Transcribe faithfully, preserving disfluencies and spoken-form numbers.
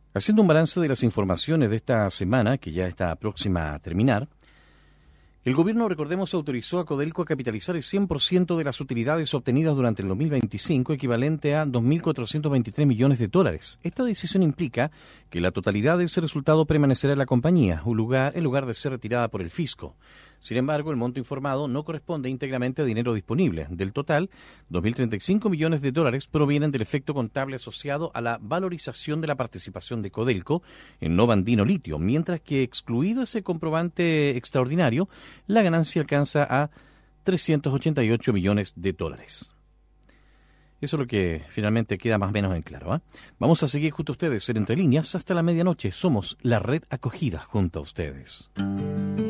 Haciendo un balance de las informaciones de esta semana, que ya está próxima a terminar, el gobierno, recordemos, autorizó a Codelco a capitalizar el cien por ciento de las utilidades obtenidas durante el dos mil veinticinco, equivalente a dos mil cuatrocientos veintitrés millones de dólares. Esta decisión implica que la totalidad de ese resultado permanecerá en la compañía, un lugar, en lugar de ser retirada por el fisco. Sin embargo, el monto informado no corresponde íntegramente a dinero disponible. Del total, dos mil treinta y cinco millones de dólares provienen del efecto contable asociado a la valorización de la participación de Codelco en Nova Andino Litio, mientras que, excluido ese comprobante extraordinario, la ganancia alcanza a trescientos ochenta y ocho millones de dólares. Eso es lo que finalmente queda más o menos en claro, ¿eh? Vamos a seguir junto a ustedes en Entre Líneas hasta la medianoche. Somos la red acogida junto a ustedes.